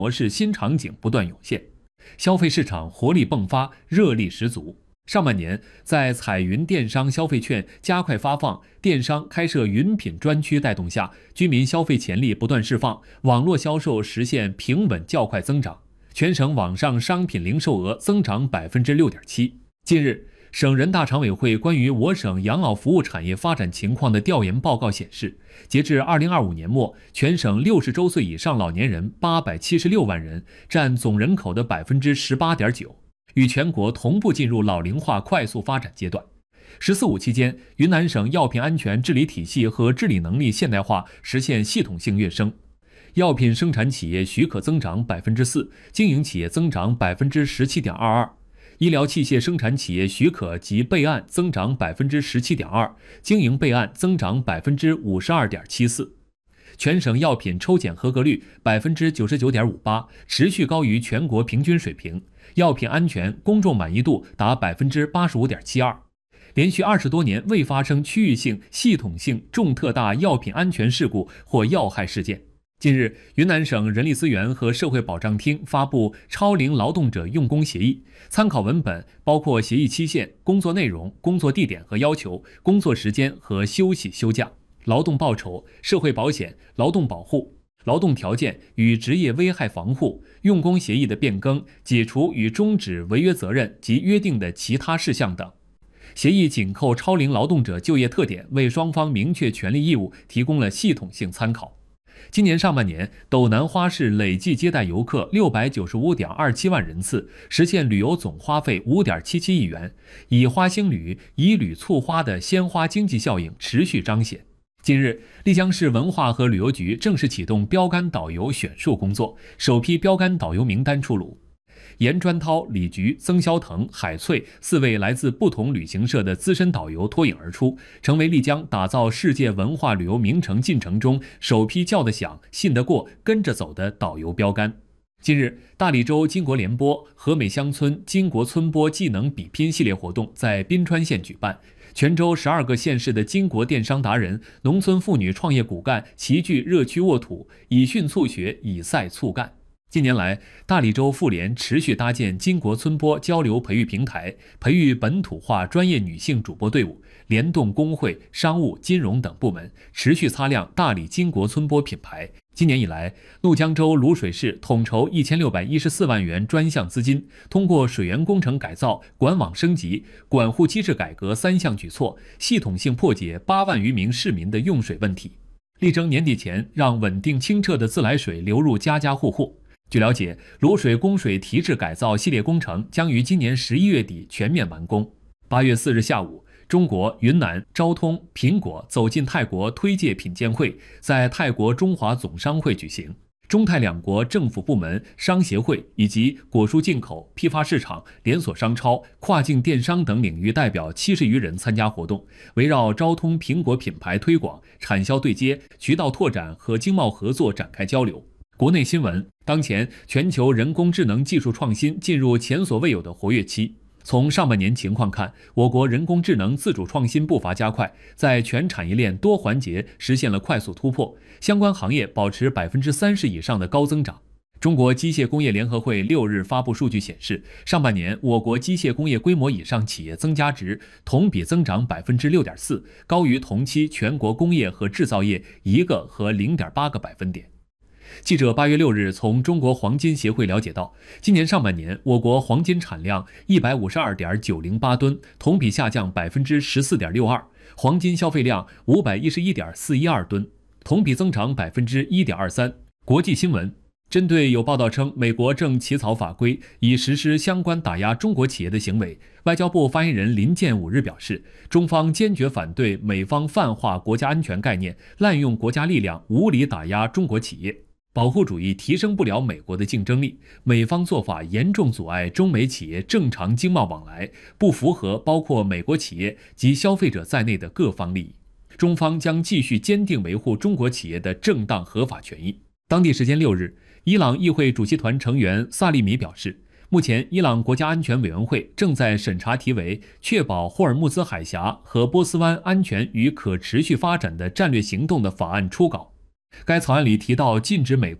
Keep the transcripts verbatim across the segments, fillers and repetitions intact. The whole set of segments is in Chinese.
模式新场景不断涌现，消费市场活力迸发，热力十足。上半年，在彩云电商消费券加快发放、电商开设云品专区带动下，居民消费潜力不断释放，网络销售实现平稳较快增长。全省网上商品零售额增长 百分之六点七。 近日，省人大常委会关于我省养老服务产业发展情况的调研报告显示，截至二零二五年末，全省六十周岁以上老年人八百七十六万人，占总人口的 百分之十八点九， 与全国同步进入老龄化快速发展阶段。十四五期间，云南省药品安全治理体系和治理能力现代化实现系统性跃升。药品生产企业许可增长 百分之四， 经营企业增长 百分之十七点二二， 医疗器械生产企业许可及备案增长 百分之十七点二， 经营备案增长 百分之五十二点七四。 全省药品抽检合格率 百分之九十九点五八， 持续高于全国平均水平，药品安全公众满意度达 百分之八十五点七二， 连续二十多年未发生区域性、系统性重特大药品安全事故或药害事件。近日，云南省人力资源和社会保障厅发布超龄劳动者用工协议，参考文本包括协议期限、工作内容、工作地点和要求、工作时间和休息休假、劳动报酬、社会保险、劳动保护、劳动条件与职业危害防护、用工协议的变更、解除与终止违约责任及约定的其他事项等。协议紧扣超龄劳动者就业特点，为双方明确权利义务提供了系统性参考。今年上半年，斗南花市累计接待游客 六百九十五点二七万人次，实现旅游总花费 五点七七亿元，以花兴旅、以旅促花的鲜花经济效应持续彰显。近日，丽江市文化和旅游局正式启动标杆导游选树工作，首批标杆导游名单出炉。严专涛、李菊、曾肖腾、海翠四位来自不同旅行社的资深导游脱颖而出，成为丽江打造世界文化旅游名城进程中首批叫得响、信得过、跟着走的导游标杆。近日，大理州金国联播和美乡村金国村播技能比拼系列活动在宾川县举办，全州十二个县市的金国电商达人、农村妇女创业骨干齐聚热区沃土，以训促学，以赛促干。近年来，大理州妇联持续搭建金国村播交流培育平台，培育本土化专业女性主播队伍，联动工会、商务、金融等部门，持续擦亮大理金国村播品牌。今年以来，怒江州卤水市统筹一千六百一十四万元专项资金，通过水源工程改造、管网升级、管护机制改革三项举措，系统性破解八万余名市民的用水问题，力争年底前让稳定清澈的自来水流入家家户户。据了解，卤水供水提质改造系列工程将于今年十一月底全面完工。八月四日下午，中国、云南、昭通、苹果走进泰国推介品鉴会在泰国中华总商会举行，中泰两国政府部门、商协会以及果蔬进口、批发市场、连锁商超、跨境电商等领域代表七十余人参加活动，围绕昭通苹果品牌推广、产销对接、渠道拓展和经贸合作展开交流。国内新闻，当前全球人工智能技术创新进入前所未有的活跃期。从上半年情况看，我国人工智能自主创新步伐加快，在全产业链多环节实现了快速突破，相关行业保持 百分之三十 以上的高增长。中国机械工业联合会六日发布数据显示，上半年我国机械工业规模以上企业增加值同比增长 百分之六点四， 高于同期全国工业和制造业一个和 零点八个百分点。记者八月六日从中国黄金协会了解到，今年上半年我国黄金产量 一百五十二点九零八吨，同比下降 百分之十四点六二， 黄金消费量 五百一十一点四一二吨，同比增长 百分之一点二三。 国际新闻，针对有报道称美国正起草法规以实施相关打压中国企业的行为，外交部发言人林健五日表示，中方坚决反对美方泛化国家安全概念，滥用国家力量无理打压中国企业。保护主义提升不了美国的竞争力，美方做法严重阻碍中美企业正常经贸往来，不符合包括美国企业及消费者在内的各方利益。中方将继续坚定维护中国企业的正当合法权益。当地时间六日，伊朗议会主席团成员萨利米表示，目前伊朗国家安全委员会正在审查题为《确保霍尔木兹海峡和波斯湾安全与可持续发展的战略行动》的法案初稿。该草案里提到禁止美国、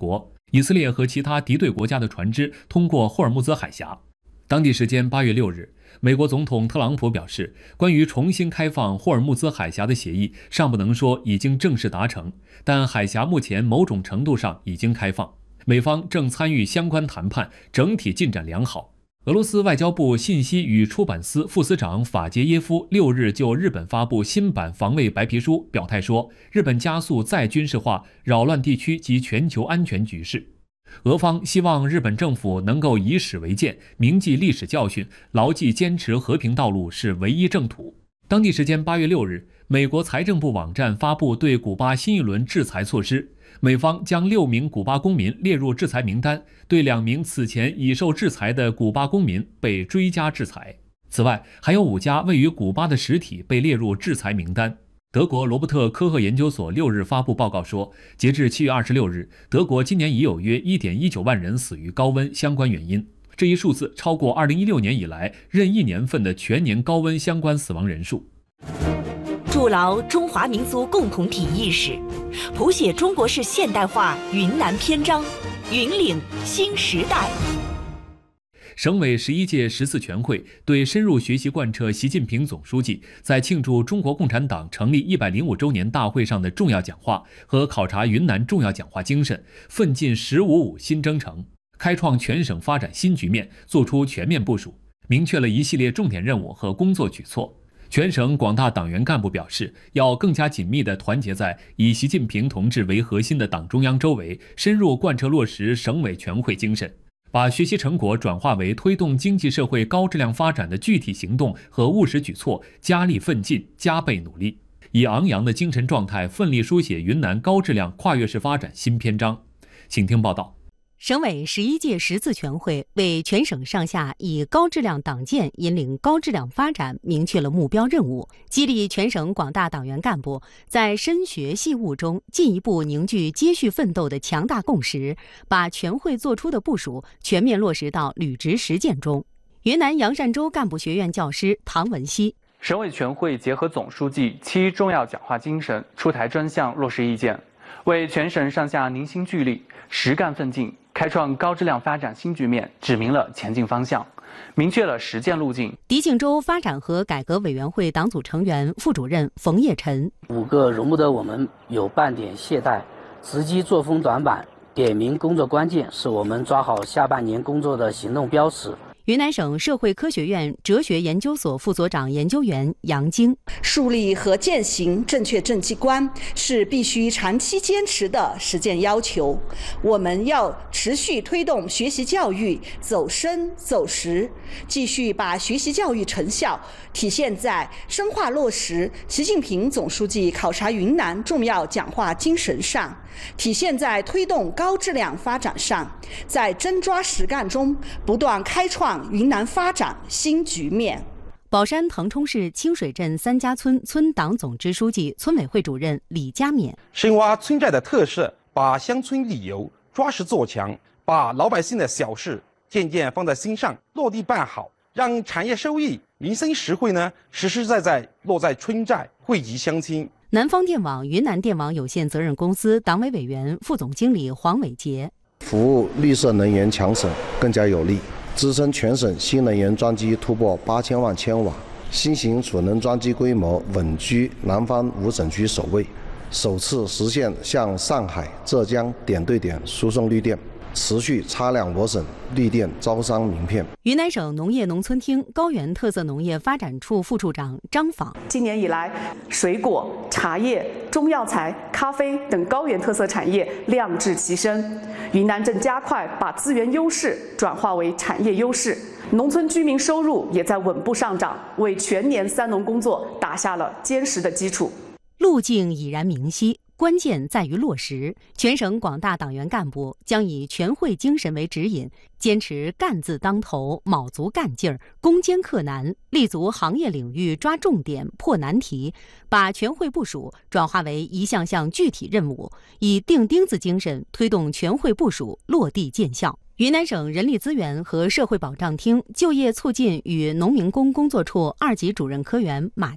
以色列和其他敌对国家的船只通过霍尔木兹海峡。当地时间八月六日，美国总统特朗普表示，关于重新开放霍尔木兹海峡的协议尚不能说已经正式达成，但海峡目前某种程度上已经开放，美方正参与相关谈判，整体进展良好。俄罗斯外交部信息与出版司副司长法杰耶夫六日就日本发布新版防卫白皮书表态说，日本加速再军事化，扰乱地区及全球安全局势。俄方希望日本政府能够以史为鉴，铭记历史教训，牢记坚持和平道路是唯一正途。当地时间八月六日，美国财政部网站发布对古巴新一轮制裁措施，美方将六名古巴公民列入制裁名单，对两名此前已受制裁的古巴公民被追加制裁。此外，还有五家位于古巴的实体被列入制裁名单。德国罗伯特科赫研究所六日发布报告说，截至七月二十六日，德国今年已有约 一点一九万人死于高温相关原因，这一数字超过二零一六年以来任一年份的全年高温相关死亡人数。 筑牢中华民族共同体意识，谱写中国式现代化云南篇章，云岭新时代。 省委十一届十四全会对深入学习贯彻习近平总书记在庆祝中国共产党成立一百零五周年大会上的重要讲话和考察云南重要讲话精神，奋进“十五五”新征程，开创全省发展新局面，作出全面部署，明确了一系列重点任务和工作举措。全省广大党员干部表示，要更加紧密地团结在以习近平同志为核心的党中央周围，深入贯彻落实省委全会精神，把学习成果转化为推动经济社会高质量发展的具体行动和务实举措，加力奋进，加倍努力，以昂扬的精神状态奋力书写云南高质量跨越式发展新篇章。请听报道。 省委十一届十四全会为全省上下以高质量党建引领高质量发展明确了目标任务，激励全省广大党员干部在深学细悟中进一步凝聚接续奋斗的强大共识，把全会作出的部署全面落实到履职实践中。云南阳善州干部学院教师唐文熙， 省委全会结合总书记七重要讲话精神，出台专项落实意见，为全省上下凝心聚力，实干奋进，开创高质量发展新局面指明了前进方向，明确了实践路径。 迪庆州发展和改革委员会党组成员、副主任冯业臣， 五个容不得我们有半点懈怠，时机作风短板，点明工作关键，是我们抓好下半年工作的行动标尺。 云南省社会科学院哲学研究所副所长研究员杨晶， 树立和践行正确政绩观是必须长期坚持的实践要求。我们要持续推动学习教育走深走实，继续把学习教育成效体现在深化落实习近平总书记考察云南重要讲话精神上，体现在推动高质量发展上，在真抓实干中不断开创云南发展新局面。 宝山腾冲市清水镇三家村村党总支书记、村委会主任李家勉， 深挖村寨的特色，把乡村旅游抓实做强，把老百姓的小事渐渐放在心上，落地办好，让产业收益、民生实惠呢实实在在落在村寨，惠及乡亲。 南方电网云南电网有限责任公司党委委员、副总经理黄伟杰， 服务绿色能源强省更加有力，支撑全省新能源装机突破八千万千瓦，新型储能装机规模稳居南方五省区首位，首次实现向上海、浙江点对点输送绿电，持续擦亮我省绿电招商名片。 云南省农业农村厅高原特色农业发展处副处长张访， 今年以来，水果、茶叶、中药材、咖啡等高原特色产业亮质齐升，云南正加快把资源优势转化为产业优势，农村居民收入也在稳步上涨，为全年三农工作打下了坚实的基础。 路径已然明晰，关键在于落实。全省广大党员干部将以全会精神为指引，坚持干字当头、卯足干劲儿、攻坚克难，立足行业领域抓重点、破难题，把全会部署转化为一项项具体任务，以钉钉子精神推动全会部署落地见效。云南省人力资源和社会保障厅就业促进与农民工工作处二级主任科员马静，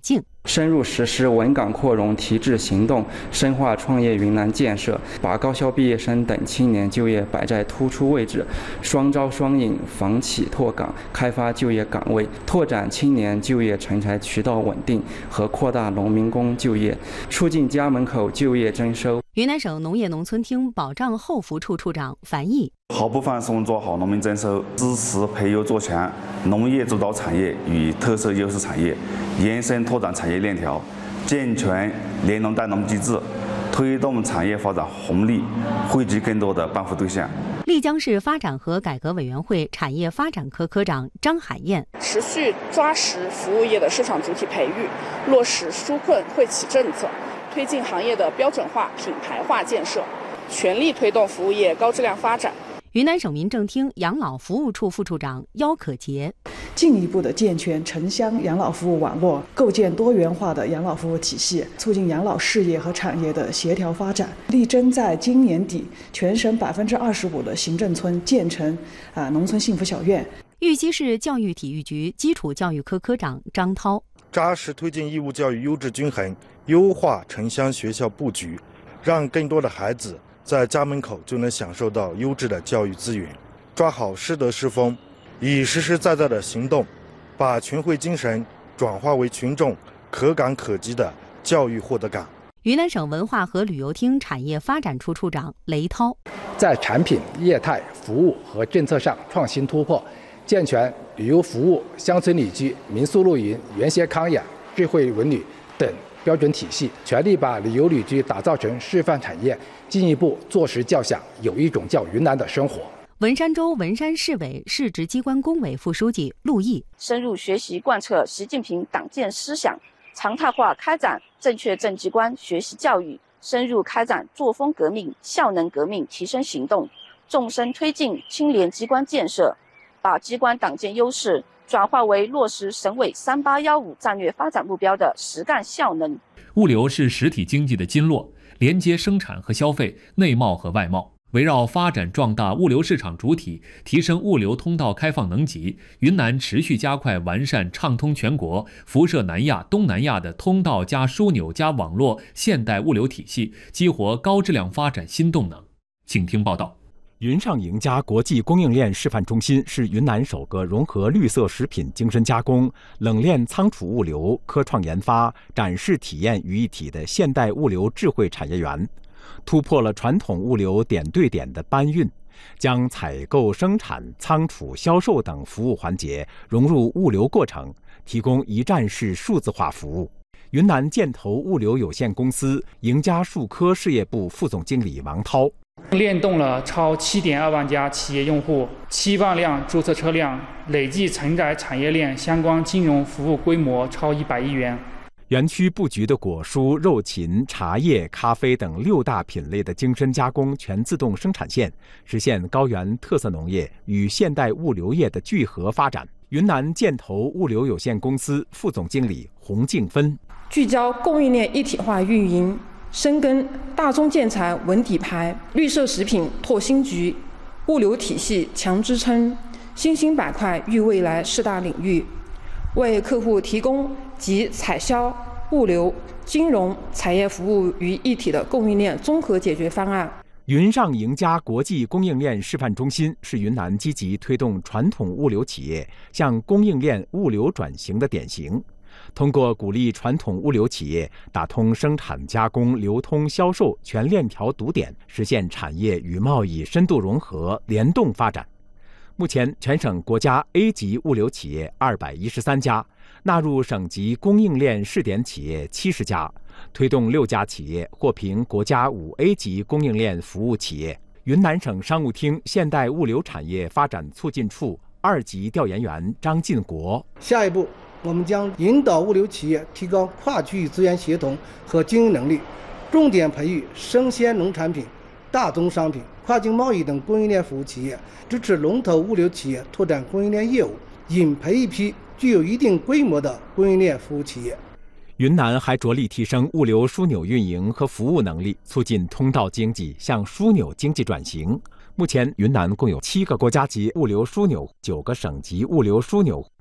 深入实施稳岗扩容提质行动，深化创业云南建设，把高校毕业生等青年就业摆在突出位置，双招双引，房企拓岗，开发就业岗位，拓展青年就业成才渠道稳定和扩大农民工就业，促进家门口就业征收。 云南省农业农村厅保障后服处处长樊毅： 好部分送做好农民征收，支持培优做强农业主导产业与特色优势产业，延伸拓展产业链条，健全联农带农机制，推动产业发展红利，汇集更多的帮扶对象。 丽江市发展和改革委员会产业发展科科长张海燕： 持续抓实服务业的市场主体培育，落实纾困惠企政策，推进行业的标准化、品牌化建设，全力推动服务业高质量发展。 云南省民政厅养老服务处副处长姚可杰： 进一步的健全城乡养老服务网络，构建多元化的养老服务体系，促进养老事业和产业的协调发展，力争在今年底全省百分之二十五的行政村建成啊农村幸福小院。 玉溪市教育体育局基础教育科科长张涛： 扎实推进义务教育优质均衡，优化城乡学校布局，让更多的孩子在家门口就能享受到优质的教育资源，抓好师德师风，以实实在在的行动，把群会精神转化为群众可感可及的教育获得感。 云南省文化和旅游厅产业发展处处长雷涛： 在产品、业态、服务和政策上创新突破，健全旅游服务、乡村旅居、民宿露营、园歇康养、智慧文旅等标准体系，全力把旅游旅居打造成示范产业，进一步坐实教想，有一种叫云南的生活。 文山州文山市委市直机关工委副书记陆毅： 深入学习贯彻习近平党建思想，常态化开展正确政绩观学习教育，深入开展作风革命、效能革命提升行动，纵深推进青联机关建设，把机关党建优势转化为落实省委三八幺五战略发展目标的实干效能。 物流是实体经济的经络，连接生产和消费、内贸和外贸。围绕发展壮大物流市场主体，提升物流通道开放能级，云南持续加快完善畅通全国、辐射南亚、东南亚的通道加枢纽加网络现代物流体系，激活高质量发展新动能。请听报道。 云上赢家国际供应链示范中心是云南首个融合绿色食品精深加工、冷链仓储物流、科创研发、展示体验于一体的现代物流智慧产业园，突破了传统物流点对点的搬运，将采购、生产、仓储、销售等服务环节融入物流过程，提供一站式数字化服务。云南建投物流有限公司赢家数科事业部副总经理王涛： 联动了超 七点二万家企业用户，七万辆注册车辆，累计承载产业链相关金融服务规模超一百亿元。 园区布局的果蔬、肉禽、茶叶、咖啡等六大品类的精深加工全自动生产线，实现高原特色农业与现代物流业的聚合发展。云南建投物流有限公司副总经理洪静芬： 聚焦供应链一体化运营，深耕大宗建材稳底牌、绿色食品拓新局、物流体系强支撑、新兴板块育未来四大领域，为客户提供集采销、物流、金融、产业服务于一体的供应链综合解决方案。 云上赢家国际供应链示范中心是云南积极推动传统物流企业向供应链物流转型的典型。通过鼓励传统物流企业打通生产、加工、流通、销售全链条堵点，实现产业与贸易深度融合、联动发展。目前，全省国家 A 级物流企业二百一十三家，纳入省级供应链试点企业七十家，推动六家企业获评国家五 A 级供应链服务企业。云南省商务厅现代物流产业发展促进处二级调研员张进国： 下一步，我们将引导物流企业提高跨区域资源协同和经营能力，重点培育生鲜农产品、大宗商品、跨境贸易等供应链服务企业，支持龙头物流企业拓展供应链业务，引培一批具有一定规模的供应链服务企业。 云南还着力提升物流枢纽运营和服务能力，促进通道经济向枢纽经济转型。目前，云南共有七个国家级物流枢纽、九个省级物流枢纽，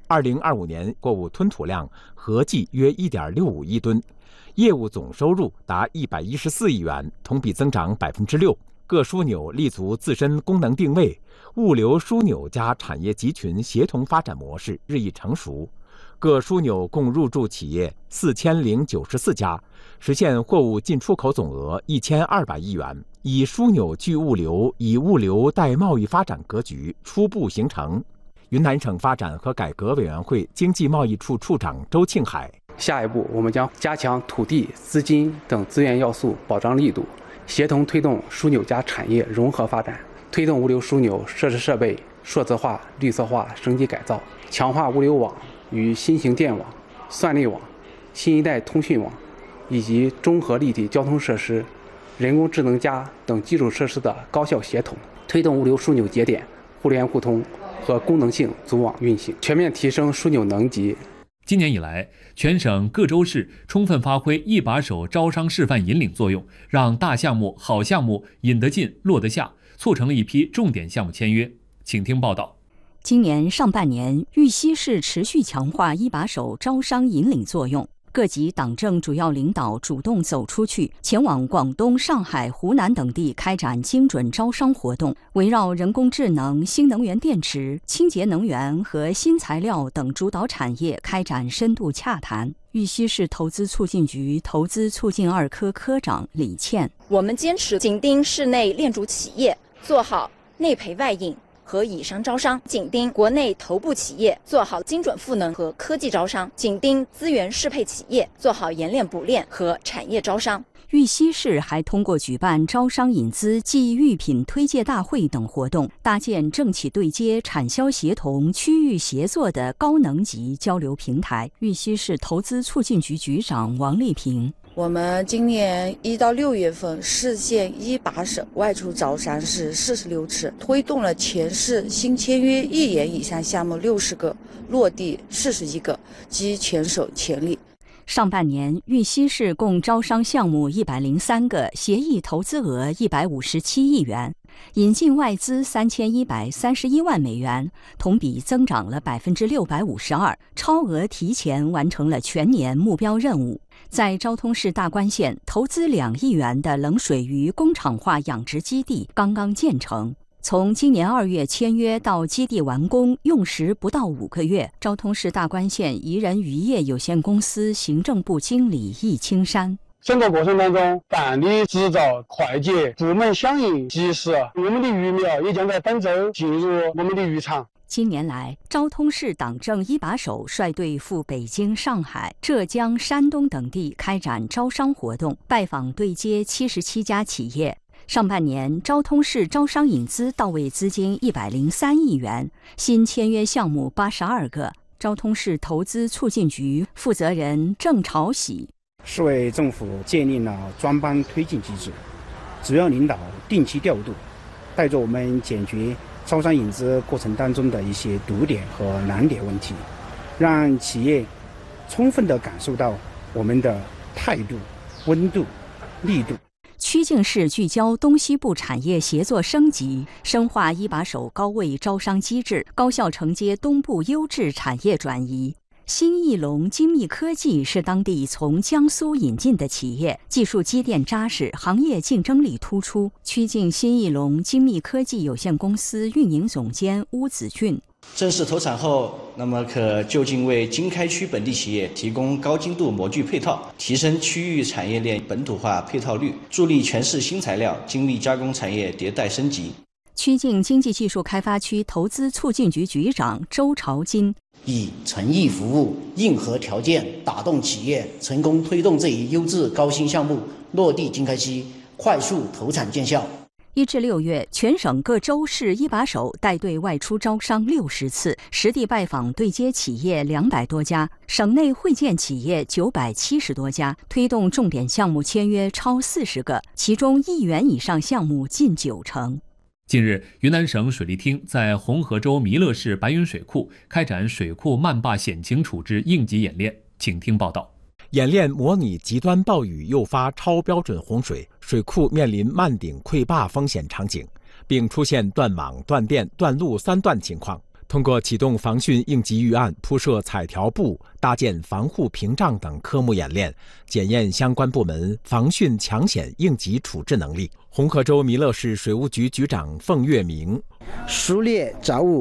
二零二五年货物吞吐量合计约 一点六五亿吨，业务总收入达一百一十四亿元，同比增长百分之六。各枢纽立足自身功能定位，物流枢纽加产业集群协同发展模式日益成熟。各枢纽共入驻企业四千零九十四家，实现货物进出口总额一千二百亿元。以枢纽聚物流、以物流带贸易发展格局初步形成。云南省发展和改革委员会经济贸易处处长周庆海： 下一步，我们将加强土地、资金等资源要素保障力度，协同推动枢纽加产业融合发展，推动物流枢纽设施设备数字化、绿色化升级改造，强化物流网与新型电网、算力网、新一代通讯网以及综合立体交通设施、人工智能加等基础设施的高效协同，推动物流枢纽节点互联互通和功能性组网运行，全面提升枢纽能级。 今年以来，全省各州市充分发挥一把手招商示范引领作用，让大项目、好项目引得进、落得下，促成了一批重点项目签约。请听报道。 今年上半年，玉溪市持续强化一把手招商引领作用。各级党政主要领导主动走出去，前往广东、上海、湖南等地开展精准招商活动，围绕人工智能、新能源电池、清洁能源和新材料等主导产业开展深度洽谈。玉溪市投资促进局投资促进二科科长李倩： 我们坚持紧盯市内链主企业，做好内培外引和以商招商，紧盯国内头部企业，做好精准赋能和科技招商，紧盯资源适配企业，做好冶炼补炼和产业招商。 玉溪市还通过举办招商引资暨育品推介大会等活动，搭建政企对接、产销协同、区域协作的高能级交流平台。玉溪市投资促进局局长王丽萍： 我们今年一到六月份，市县一把手外出招商是四十六次，推动了全市新签约一元以上项目六十个，落地四十一个，集全省全力。 上半年，玉溪市共招商项目一百零三个，协议投资额一百五十七亿元，引进外资三千一百三十一万美元，同比增长了百分之六百五十二，超额提前完成了全年目标任务。在昭通市大关县，投资两亿元的冷水鱼工厂化养殖基地刚刚建成。从今年二月签约到基地完工，用时不到五个月。昭通市大关县宜人渔业有限公司行政部经理易青山： 整个过程当中，办理执照快捷，部门响应及时，我们的鱼苗也将在本周进入我们的渔场。 今年来，昭通市党政一把手率队赴北京、上海、浙江、山东等地开展招商活动，拜访对接七十七家企业。上半年，昭通市招商引资到位资金一百零三亿元，新签约项目八十二个。昭通市投资促进局负责人郑朝喜： 市委政府建立了专班推进机制，主要领导定期调度，带着我们解决招商引资过程当中的一些堵点和难点问题，让企业充分地感受到我们的态度、温度、力度。 曲靖市聚焦东西部产业协作升级，深化一把手高位招商机制，高效承接东部优质产业转移。新翼龙精密科技是当地从江苏引进的企业，技术积淀扎实，行业竞争力突出。曲靖新翼龙精密科技有限公司运营总监邬子俊： 正式投产后，那么可就近为经开区本地企业提供高精度模具配套，提升区域产业链本土化配套率，助力全市新材料精密加工产业迭代升级。 曲靖经济技术开发区投资促进局局长周朝金： 以诚意服务、硬核条件打动企业，成功推动这一优质高新项目落地经开期，快速投产见效。 一至六月，全省各州市一把手带队外出招商六十次，实地拜访对接企业两百多家，省内会见企业九百七十多家，推动重点项目签约超四十个，其中亿元以上项目近九成。 近日，云南省水利厅在红河州弥勒市白云水库开展水库漫坝险情处置应急演练，请听报道。 演练模拟极端暴雨诱发超标准洪水，水库面临漫顶溃坝风险场景，并出现断网、断电、断路三断情况。 通过启动防汛应急预案、铺设彩条布、搭建防护屏障等科目演练，检验相关部门防汛抢险应急处置能力。红河州弥勒市水务局局长凤月明： 熟练掌握